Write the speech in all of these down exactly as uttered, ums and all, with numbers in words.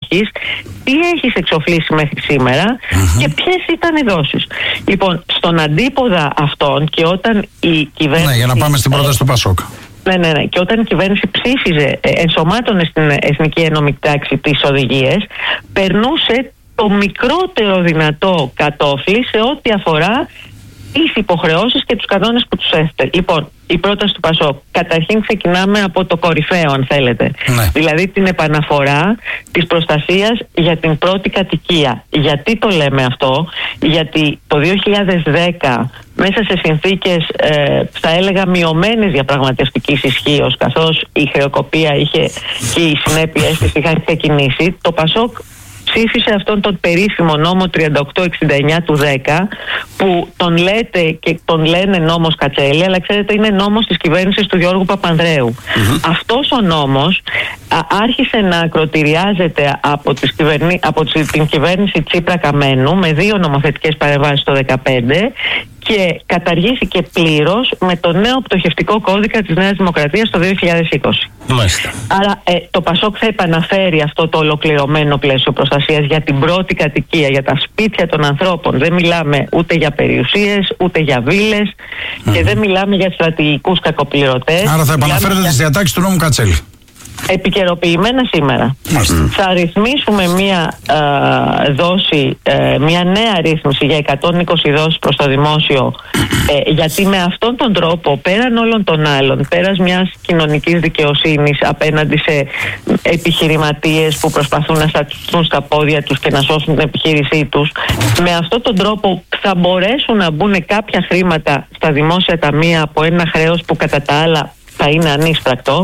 έχεις, τι έχεις εξοφλήσει μέχρι σήμερα mm-hmm. και ποιες ήταν οι δόσεις. Λοιπόν, στον αντίποδα αυτών και όταν η κυβέρνηση... Ναι, για να πάμε στην πρόταση του Πασόκ. Ναι, ναι, ναι. Και όταν η κυβέρνηση ψήφιζε, ενσωμάτωνε στην Εθνική Ενόμη Τάξη τις οδηγίες, περνούσε το μικρότερο δυνατό κατόφλι σε ό,τι αφορά τις υποχρεώσεις και τους κανόνες που τους έθετε. Λοιπόν, η πρόταση του Πασόκ, καταρχήν ξεκινάμε από το κορυφαίο, αν θέλετε. Ναι. Δηλαδή την επαναφορά της προστασίας για την πρώτη κατοικία. Γιατί το λέμε αυτό? Γιατί το δύο χιλιάδες δέκα, μέσα σε συνθήκες, ε, θα έλεγα, μειωμένης διαπραγματευτικής ισχύως, καθώς η χρεοκοπία είχε και οι συνέπειες της είχαν ξεκινήσει, το Πασόκ ψήφισε αυτόν τον περίφημο νόμο τριάντα οκτώ εξήντα εννιά του δέκα, που τον λέτε και τον λένε νόμος Κατσέλη, αλλά ξέρετε είναι νόμος της κυβέρνησης του Γιώργου Παπανδρέου. Mm-hmm. Αυτός ο νόμος α, άρχισε να ακροτηριάζεται από, τις κυβερνή, από την κυβέρνηση Τσίπρα Καμένου με δύο νομοθετικές παρεμβάσεις το δύο χιλιάδες δεκαπέντε και καταργήθηκε πλήρως με το νέο πτωχευτικό κώδικα της Νέας Δημοκρατίας το δύο χιλιάδες είκοσι. Μάλιστα. Άρα ε, το Πασόκ θα επαναφέρει αυτό το ολοκληρωμένο πλαίσιο προστασίας για την πρώτη κατοικία, για τα σπίτια των ανθρώπων. Δεν μιλάμε ούτε για περιουσίες, ούτε για βίλες mm. και δεν μιλάμε για στρατηγικούς κακοπληρωτές. Άρα θα επαναφέρετε για... τις διατάξεις του νόμου Κατσέλη. Επικαιροποιημένα σήμερα. Mm. Θα ρυθμίσουμε μια ε, δόση, ε, μια νέα ρύθμιση για εκατόν είκοσι δόσεις προς το δημόσιο, ε, γιατί με αυτόν τον τρόπο, πέραν όλων των άλλων, πέρας μιας κοινωνικής δικαιοσύνης απέναντι σε επιχειρηματίες που προσπαθούν να σταθούν στα πόδια τους και να σώσουν την επιχείρησή τους, με αυτόν τον τρόπο θα μπορέσουν να μπουν κάποια χρήματα στα δημόσια ταμεία από ένα χρέος που κατά τα άλλα θα είναι ανίσπρακτο.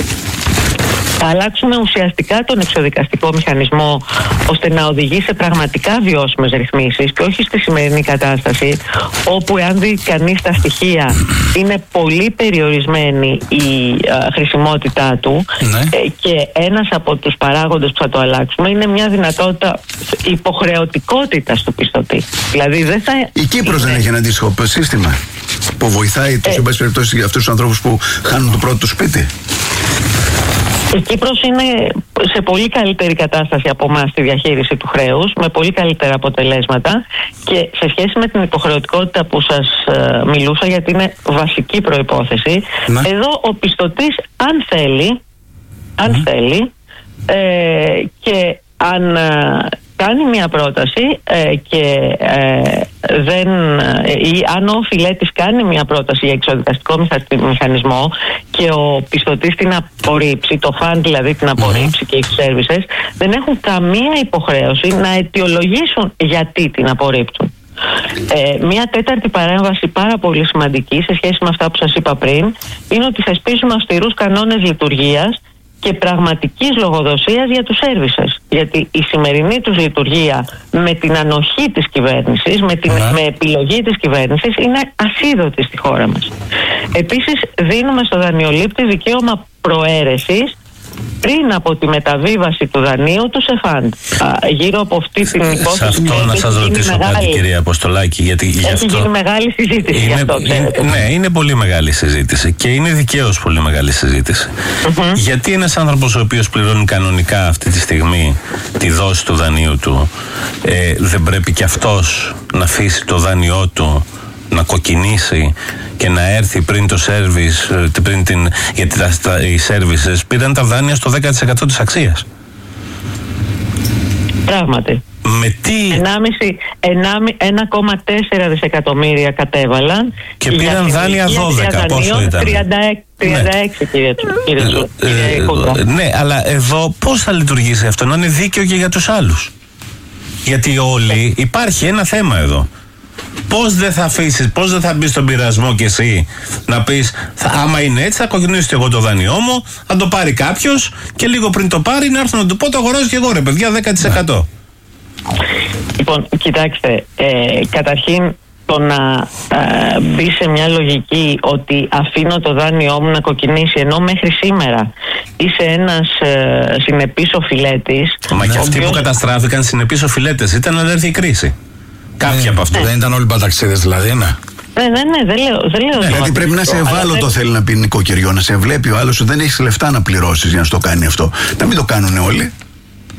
Θα αλλάξουμε ουσιαστικά τον εξοδικαστικό μηχανισμό ώστε να οδηγεί σε πραγματικά βιώσιμες ρυθμίσεις και όχι στη σημερινή κατάσταση όπου, εάν δει κανείς τα στοιχεία, είναι πολύ περιορισμένη η α, χρησιμότητά του ναι. ε, και ένας από τους παράγοντες που θα το αλλάξουμε είναι μια δυνατότητα υποχρεωτικότητας του πιστωτή. Δηλαδή δεν θα... Η Κύπρος είναι... δεν έχει ένα αντίστοιχο σύστημα που βοηθάει τους, ε... εν πάση περιπτώσει, αυτούς τους ανθρώπους που χάνουν το πρώτο του σπίτι? Η Κύπρος είναι σε πολύ καλύτερη κατάσταση από εμάς στη διαχείριση του χρέους, με πολύ καλύτερα αποτελέσματα και σε σχέση με την υποχρεωτικότητα που σας ε, μιλούσα, γιατί είναι βασική προϋπόθεση, ναι. εδώ ο πιστωτής αν θέλει, αν mm. θέλει ε, και αν ε, κάνει μια πρόταση ε, και ε, δεν, ε, ή αν ο φιλέτης κάνει μια πρόταση για εξοδικαστικό μηχανισμό και ο πιστωτής την απορρίψει, το φαν δηλαδή την απορρίψει mm-hmm. και οι services, δεν έχουν καμία υποχρέωση να αιτιολογήσουν γιατί την απορρίπτουν. Ε, μια τέταρτη παρέμβαση πάρα πολύ σημαντική σε σχέση με αυτά που σας είπα πριν είναι ότι θεσπίζουμε αυστηρούς κανόνες λειτουργίας και πραγματικής λογοδοσίας για τους services. Γιατί η σημερινή τους λειτουργία με την ανοχή της κυβέρνησης, με, την, με επιλογή της κυβέρνησης, είναι ασίδωτη στη χώρα μας. Επίσης, δίνουμε στο δανειολήπτη δικαίωμα προαίρεσης πριν από τη μεταβίβαση του δανείου του σε φαντ. Γύρω από αυτή την υπόθεση. Σε αυτό να σας ρωτήσω μεγάλη... κάτι, κυρία Αποστολάκη, γιατί έχει αυτό... γίνει μεγάλη συζήτηση είναι, γι' αυτό, είναι, ναι, είναι πολύ μεγάλη συζήτηση και είναι δικαίως πολύ μεγάλη συζήτηση. Mm-hmm. Γιατί ένας άνθρωπος ο οποίος πληρώνει κανονικά αυτή τη στιγμή τη δόση του δανείου του, ε, δεν πρέπει και αυτός να αφήσει το δάνειό του να κοκκινήσει και να έρθει πριν το service, πριν την, γιατί τα, τα, οι services πήραν τα δάνεια στο δέκα τοις εκατό της αξίας. Πράγματι. Με τι... ένα κόμμα τέσσερα δισεκατομμύρια κατέβαλαν και πήραν δάνεια δώδεκα. Πόσο ήταν? τριάντα έξι ναι. κύριε, κύριε, ε, κύριε ε, Ναι, αλλά εδώ πώς θα λειτουργήσει αυτό? Να είναι δίκαιο και για τους άλλους. Γιατί όλοι, υπάρχει ένα θέμα εδώ. Πώς δεν θα αφήσεις, πώς δεν θα μπεις στον πειρασμό κι εσύ να πεις, θα, άμα είναι έτσι θα κοκκινήσω εγώ το δάνειό μου, να το πάρει κάποιος και λίγο πριν το πάρει να έρθω να του πω το αγοράζω κι εγώ ρε παιδιά δέκα τοις εκατό. Λοιπόν, κοιτάξτε, ε, καταρχήν το να ε, μπει σε μια λογική ότι αφήνω το δάνειό μου να κοκκινήσει, ενώ μέχρι σήμερα είσαι ένας ε, συνεπής οφειλέτης. Μα και αυτοί οποίος... που καταστράφηκαν συνεπείς οφειλέτες ήταν να έρθει η κρίση. Κάποιοι από αυτούς. Δεν ήταν όλοι παταξίδες δηλαδή, ναι. Ναι, ναι, ναι, δεν λέω. Δεν λέω ναι, δηλαδή πρέπει να σε ευάλωτο, θέλει να πει νοικοκυριό, να σε βλέπει ο άλλος ότι δεν έχεις λεφτά να πληρώσεις για να στο κάνει αυτό. Να μην το κάνουν όλοι.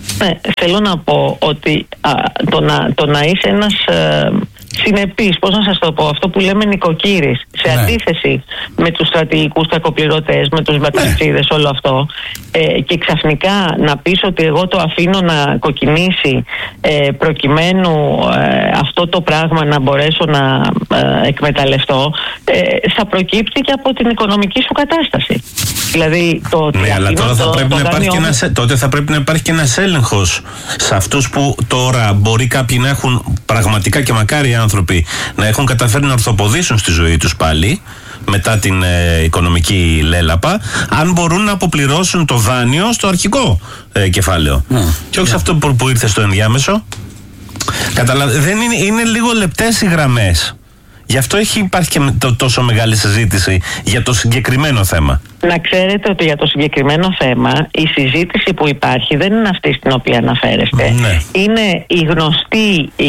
Ναι, θέλω να πω ότι α, το, να, το να είσαι ένας ε, συνεπής, πώς να σας το πω, αυτό που λέμε νοικοκύρης, σε ναι. αντίθεση με τους στρατηγικούς κακοπληρωτές, με τους μπατριτσίδες, ναι. όλο αυτό, ε, και ξαφνικά να πεις ότι εγώ το αφήνω να κοκκινήσει ε, προκειμένου ε, αυτό το πράγμα να μπορέσω να ε, εκμεταλλευτώ, ε, θα προκύπτει και από την οικονομική σου κατάσταση. Δηλαδή, το ναι, αλλά τώρα θα το, πρέπει το να υπάρχει και ένας, όμως... τότε θα πρέπει να υπάρχει και ένας έλεγχος σε αυτούς που τώρα μπορεί κάποιοι να έχουν πραγματικά, και μακάρι οι άνθρωποι να έχουν καταφέρει να ορθοποδήσουν στη ζωή τους πάλι μετά την ε, οικονομική λέλαπα, αν μπορούν να αποπληρώσουν το δάνειο στο αρχικό ε, κεφάλαιο. Mm. Και όχι σε αυτό που, που ήρθε στο ενδιάμεσο. Καταλα... Δεν είναι, είναι λίγο λεπτές οι γραμμές. Γι' αυτό έχει υπάρχει και το, τόσο μεγάλη συζήτηση για το συγκεκριμένο θέμα. Να ξέρετε ότι για το συγκεκριμένο θέμα η συζήτηση που υπάρχει δεν είναι αυτή στην οποία αναφέρεστε. Ναι. Είναι η γνωστή, η,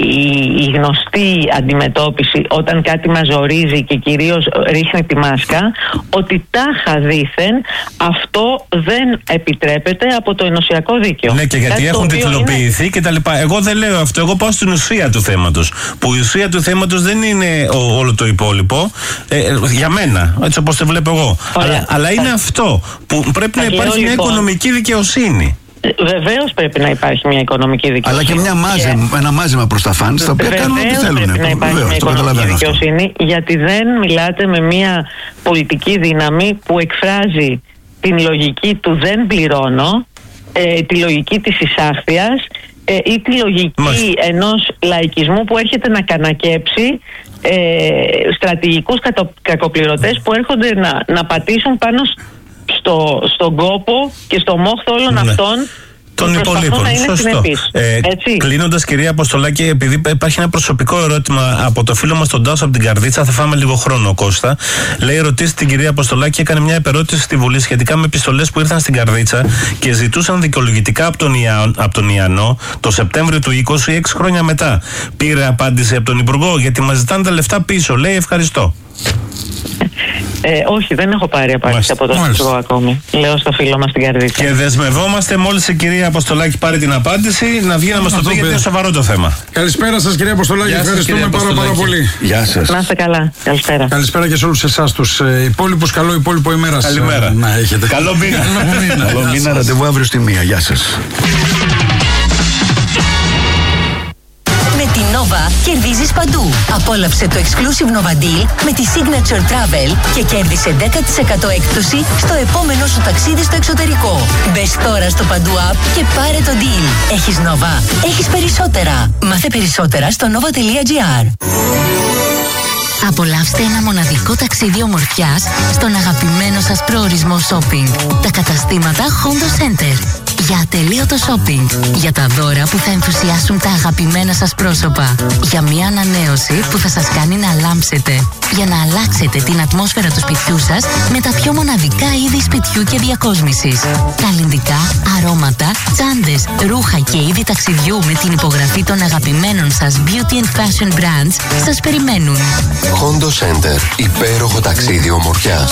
η, η γνωστή αντιμετώπιση όταν κάτι μας ζορίζει και κυρίως ρίχνει τη μάσκα, ότι τάχα δήθεν αυτό δεν επιτρέπεται από το ενωσιακό δίκαιο. Ναι, και γιατί κάτι έχουν τιτλοποιηθεί είναι... και τα λοιπά. Εγώ δεν λέω αυτό. Εγώ πάω στην ουσία του θέματος. Που η ουσία του θέματος δεν είναι ο, όλο το υπόλοιπο. Ε, για μένα, έτσι όπως το βλέπω εγώ. Αλλά, αλλά είναι αυτό που πρέπει να υπάρχει μια οικονομική δικαιοσύνη. Βεβαίως πρέπει να υπάρχει μια οικονομική δικαιοσύνη. Αλλά και μια μάζεμα, yeah. ένα μάζεμα προς τα φανς, τα οποία κάνουν ό,τι θέλουν. Πρέπει να υπάρχει Βεβαίως, μια οικονομική δικαιοσύνη, αυτό. Γιατί δεν μιλάτε με μια πολιτική δύναμη που εκφράζει την λογική του δεν πληρώνω, ε, τη λογική της εισάχθειας ε, ή τη λογική Μάλιστα. ενός λαϊκισμού που έρχεται να κανακέψει ε, στρατηγικούς κατο, κακοπληρωτές που έρχονται να, να πατήσουν πάνω στο, στον κόπο και στο μόχθο όλων ναι. αυτών των υπολείπων. Σωστό. Ε, Κλείνοντας, κυρία Αποστολάκη, επειδή υπάρχει ένα προσωπικό ερώτημα από το φίλο μας τον Τάσο από την Καρδίτσα, θα φάμε λίγο χρόνο, Κώστα. Λέει: ρωτήστε την κυρία Αποστολάκη, έκανε μια επερώτηση στη Βουλή σχετικά με επιστολές που ήρθαν στην Καρδίτσα και ζητούσαν δικαιολογητικά από τον, Ια, από τον Ιαννό το Σεπτέμβριο του είκοσι, έξι χρόνια μετά. Πήρε απάντηση από τον Υπουργό, γιατί μας ζητάνε τα λεφτά πίσω. Λέει: ευχαριστώ. Ε, όχι, δεν έχω πάρει απάντηση από τον Υπουργό ακόμη. Λέω στο φίλο μας την Καρδίτσα. Και δεσμευόμαστε μόλις η κυρία Αποστολάκη πάρει την απάντηση να βγει να μας το πει, γιατί είναι σοβαρό το θέμα. Καλησπέρα σας, κυρία Αποστολάκη. Γεια Ευχαριστούμε σας, πάρα, πάρα πολύ. Γεια σας. Να είστε καλά. Καλησπέρα. Καλησπέρα και σε όλους εσάς τους ε, υπόλοιπους. Καλό υπόλοιπο ημέρα. Καλημέρα. Να έχετε. Καλό μήνα. Καλό μήνα. Ραντεβού αύριο στη μία. Γεια σας. Με την Nova κερδίζεις παντού. Απόλαυσε το exclusive Nova Deal με τη Signature Travel και κέρδισε δέκα τοις εκατό έκπτωση στο επόμενο σου ταξίδι στο εξωτερικό. Μπες τώρα στο Παντού App και πάρε το deal. Έχεις Nova, έχεις περισσότερα. Μάθε περισσότερα στο nova τελεία gr. Απολαύστε ένα μοναδικό ταξίδι ομορφιάς στον αγαπημένο σας προορισμό shopping. Τα καταστήματα Hondo Center. Για ατελείωτο shopping. Για τα δώρα που θα ενθουσιάσουν τα αγαπημένα σας πρόσωπα. Για μια ανανέωση που θα σας κάνει να λάμψετε. Για να αλλάξετε την ατμόσφαιρα του σπιτιού σας με τα πιο μοναδικά είδη σπιτιού και διακόσμησης. Καλλυντικά, αρώματα, τσάντες, ρούχα και είδη ταξιδιού με την υπογραφή των αγαπημένων σας beauty and fashion brands σας περιμένουν. Hondo Center. Υπέροχο ταξίδι ομορφιάς.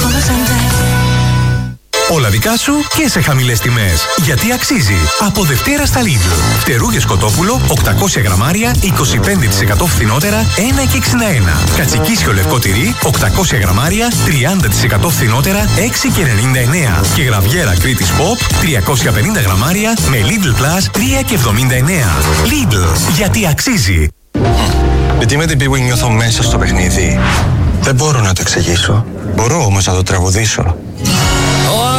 Όλα δικά σου και σε χαμηλές τιμές. Γιατί αξίζει. Από Δευτέρα στα Lidl. Φτερούγες κοτόπουλο οκτακόσια γραμμάρια είκοσι πέντε τοις εκατό φθηνότερα ένα και εξήντα ένα. Κατσικίσιο λευκό τυρί οκτακόσια γραμμάρια τριάντα τοις εκατό φθηνότερα έξι και ενενήντα εννέα. Και γραβιέρα Κρήτης Pop τριακόσια πενήντα γραμμάρια με Lidl Plus τρία και εβδομήντα εννέα. Lidl. Γιατί αξίζει. Γιατί με την Bwin νιώθω μέσα στο παιχνίδι. Δεν μπορώ να το εξηγήσω. Μπορώ όμως να το τραγουδήσω.